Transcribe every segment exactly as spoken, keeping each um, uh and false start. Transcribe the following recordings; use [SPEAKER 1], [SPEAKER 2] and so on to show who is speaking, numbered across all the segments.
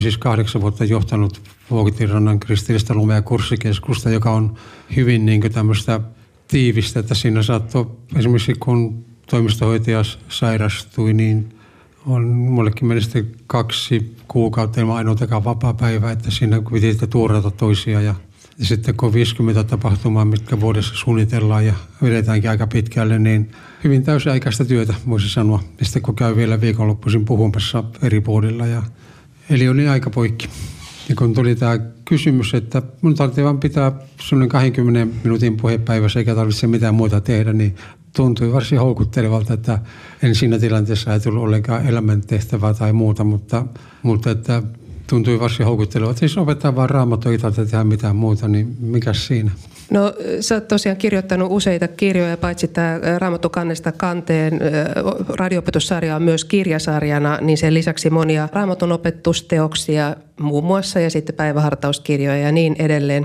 [SPEAKER 1] Siis kahdeksan vuotta johtanut Vuokitinrannan kristillistä lumea kurssikeskusta, joka on hyvin niin kuin tämmöistä tiivistä, että siinä saattoi esimerkiksi kun toimistohoitaja sairastui, niin on mullekin meni sitten kaksi kuukautta ilman ainoatakaan vapaa-päivää, että siinä piti tuurata toisia. Ja, ja sitten kun viisikymmentä tapahtumaa, mitkä vuodessa suunnitellaan ja vedetäänkin aika pitkälle, niin hyvin täysiaikaista työtä voisi sanoa. Ja sitten kun käy vielä viikonloppuisin puhumassa eri puolilla. Ja, eli oli aika poikki. Ja kun tuli tämä kysymys, että minun tarvitsee vaan pitää sellainen kaksikymmentä minuutin puhepäivässä eikä tarvitse mitään muuta tehdä, niin tuntui varsin houkuttelevalta, että en siinä tilanteessa ajatellut ollenkaan elämäntehtävää tai muuta, mutta, mutta että tuntui varsin houkuttelevalta. Siis opettaa vaan Raamattua, ei tarvitse tehdä mitään muuta, niin mikäs siinä?
[SPEAKER 2] No sä oot tosiaan kirjoittanut useita kirjoja, paitsi tämä Raamattu kannesta kanteen radio-opetussarja on myös kirjasarjana, niin sen lisäksi monia Raamatun opetusteoksia muun muassa ja sitten päivähartauskirjoja ja niin edelleen.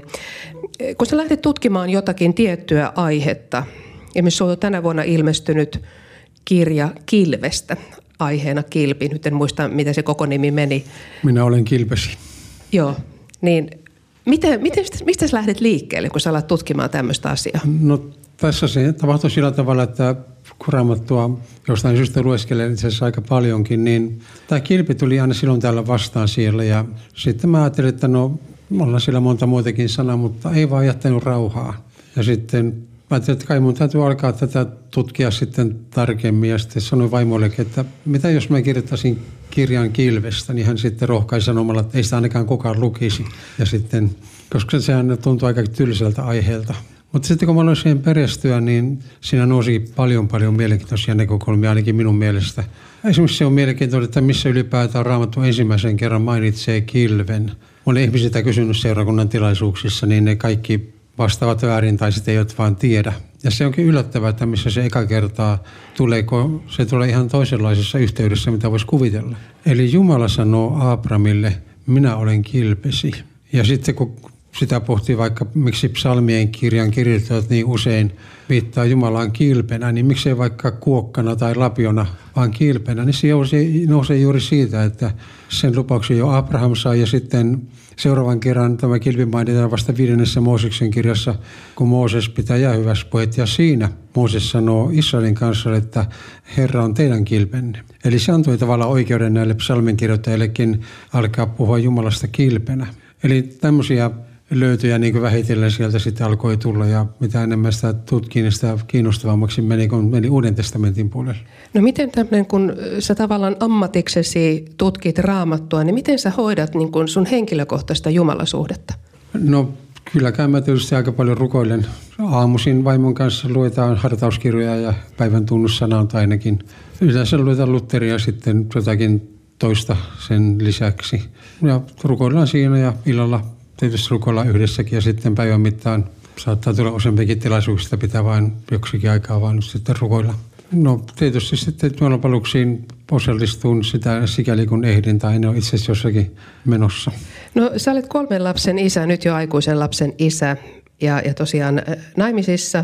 [SPEAKER 2] Kun sä lähdet tutkimaan jotakin tiettyä aihetta, esimerkiksi on tänä vuonna ilmestynyt kirja Kilvestä, aiheena kilpi. Nyt en muista, miten se koko nimi meni.
[SPEAKER 1] Minä olen kilpesi.
[SPEAKER 2] Joo, niin miten, miten, mistä sä lähdet liikkeelle, kun sä alat tutkimaan tämmöistä asiaa?
[SPEAKER 1] No tässä se tapahtui sillä tavalla, että kun Raamattua jostain syystä lueskelen itse asiassa aika paljonkin, niin tämä kilpi tuli aina silloin täällä vastaan siellä. Ja sitten mä ajattelin, että no, ollaan siellä monta muutakin sanaa, mutta ei vaan jättänyt rauhaa. Ja sitten mä ajattelin, että kai mun täytyy alkaa tätä tutkia sitten tarkemmin ja sitten sanoin vaimollekin, että mitä jos mä kirjoittaisin kirjan Kilvestä, niin hän sitten rohkaisi sanomalla, että ei sitä ainakaan kukaan lukisi. Ja sitten, koska sehän tuntui aika tylsältä aiheelta. Mutta sitten kun mä aloin siihen perehtyä, niin siinä nousi paljon paljon mielenkiintoisia näkökulmia ainakin minun mielestä. Esimerkiksi se on mielenkiintoinen, että missä ylipäätään Raamattu ensimmäisen kerran mainitsee kilven. Olen ihmisiltä kysynyt seurakunnan tilaisuuksissa, niin ne kaikki vastaavat väärin tai sitten eivät vaan tiedä. Ja se onkin yllättävää, että missä se eka kertaa tulee, kun se tulee ihan toisenlaisessa yhteydessä, mitä voisi kuvitella. Eli Jumala sanoo Abrahamille, minä olen kilpesi. Ja sitten kun sitä pohtii vaikka, miksi psalmien kirjan kirjoittajat niin usein viittaa Jumalaan kilpenä, niin miksei vaikka kuokkana tai lapiona, vaan kilpenä, niin se nousee juuri siitä, että sen lupauksen jo Abraham sai ja sitten seuraavan kerran tämä kilpi mainitaan vasta viidennessä Mooseksen kirjassa, kun Mooses pitää jäähyväispuheet ja siinä Mooses sanoo Israelin kansalle, että Herra on teidän kilpenne. Eli se antoi tavallaan oikeuden näille psalminkirjoittajillekin alkaa puhua Jumalasta kilpenä. Eli tämmöisiä löytöjä niin kuin vähitellen sieltä sitten alkoi tulla ja mitä enemmän sitä tutkin, niin sitä kiinnostavammaksi meni, kun meni Uuden testamentin puolelle.
[SPEAKER 2] No miten tämmöinen, kun sä tavallaan ammatiksesi tutkit Raamattua, niin miten sä hoidat niin kuin sun henkilökohtaista jumalasuhdetta?
[SPEAKER 1] No kylläkään mä tietysti aika paljon rukoilen. Aamuisin vaimon kanssa luetaan hartauskirjoja ja päivän tunnussanaa ainakin. Yleensä luetaan Lutheria sitten jotakin toista sen lisäksi. Ja rukoillaan siinä ja illalla tietysti rukoillaan yhdessäkin ja sitten päivän mittaan saattaa tulla useampikin tilaisuuksista, pitää vain joksikin aikaa vaan sitten rukoilla. No tietysti sitten jumalanpalveluksiin osallistun sitä sikäli kun ehdin tai ne on itse asiassa jossakin menossa.
[SPEAKER 2] No sä olet kolmen lapsen isä, nyt jo aikuisen lapsen isä ja, ja tosiaan naimisissa.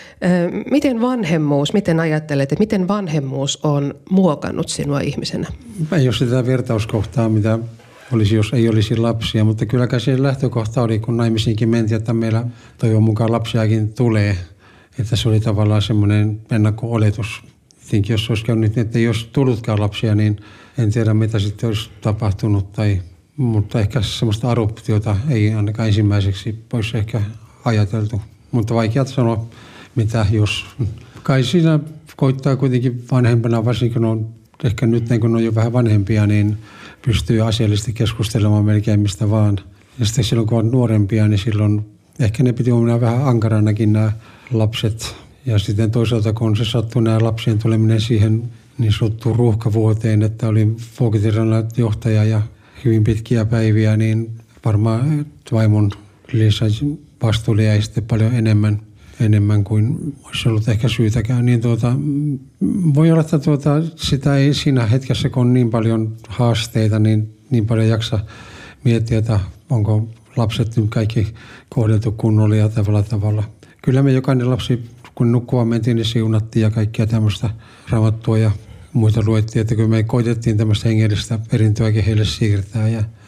[SPEAKER 2] Miten vanhemmuus, miten ajattelet, että miten vanhemmuus on muokannut sinua ihmisenä?
[SPEAKER 1] Ei ole sitä vertauskohtaa, mitä olisi, jos ei olisi lapsia, mutta kylläkään se lähtökohta oli, kun naimisiinkin mentiin, että meillä toivon mukaan lapsiakin tulee. Että se oli tavallaan semmoinen ennakko-oletus. Tietenkin jos olisi käynyt, että ei olisi tullutkaan lapsia, niin en tiedä mitä sitten olisi tapahtunut. Tai, mutta ehkä semmoista adoptiota ei ainakaan ensimmäiseksi olisi ehkä ajateltu. Mutta vaikea sanoa, mitä jos. Kai siinä koittaa kuitenkin vanhempana, varsinkin kun on ehkä nyt kun on jo vähän vanhempia, niin pystyy asiallisesti keskustelemaan melkein mistä vaan. Ja sitten silloin kun on nuorempia, niin silloin ehkä ne piti olla vähän ankaranakin nämä lapset. Ja sitten toisaalta kun se sattui nämä lapsien tuleminen siihen niin sanottuun ruuhkavuoteen, että olin Vuokitinrannan johtaja ja hyvin pitkiä päiviä, niin varmaan vaimon vastuulle jäi sitten paljon enemmän, enemmän kuin olisi ollut ehkä syytäkään. Niin tuota, voi olla, että tuota, sitä ei siinä hetkessä, kun on niin paljon haasteita, niin, niin paljon jaksa miettiä, että onko lapset nyt kaikki kohdeltu kunnolla ja tavalla tavalla. Kyllä me jokainen lapsi, kun nukkua mentiin, niin siunattiin ja kaikkia tämmöistä Raamattua ja muita luettiin, että kun me koitettiin tämmöistä hengellistä perintöäkin heille siirtää ja